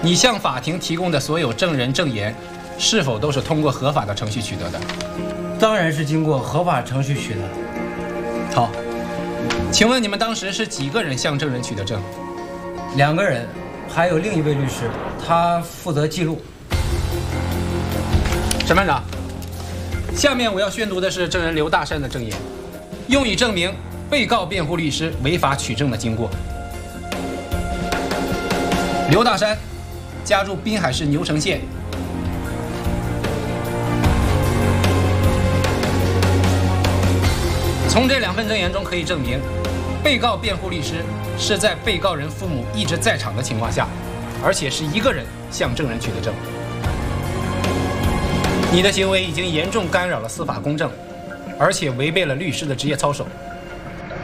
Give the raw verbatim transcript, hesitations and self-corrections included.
你向法庭提供的所有证人证言，是否都是通过合法的程序取得的？ 当然是经过合法程序取得。 好，请问你们当时是几个人向证人取得证？ 两个人，还有另一位律师，他负责记录。 审判长，下面我要宣读的是证人刘大山的证言，用以证明被告辩护律师违法取证的经过。刘大山，家住滨海市牛城县。从这两份证言中可以证明，被告辩护律师是在被告人父母一直在场的情况下，而且是一个人向证人取得证。你的行为已经严重干扰了司法公正，而且违背了律师的职业操守。